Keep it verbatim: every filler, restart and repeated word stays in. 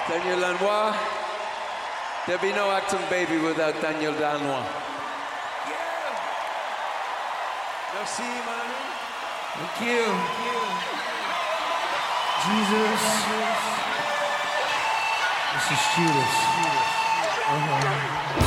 Daniel Lanois. There'll be no Acton Baby without Daniel Lanois. Yeah. Merci, mon ami. Thank you. Jesus. This is Judas. Uh-huh.